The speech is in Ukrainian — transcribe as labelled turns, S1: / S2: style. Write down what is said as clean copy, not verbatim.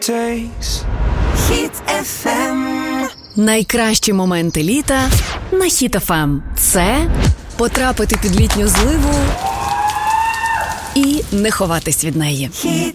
S1: takes.
S2: Hit FM.
S3: Найкращі моменти літа на Hit FM. Це потрапити під літню зливу і не ховатись від неї.
S2: Hit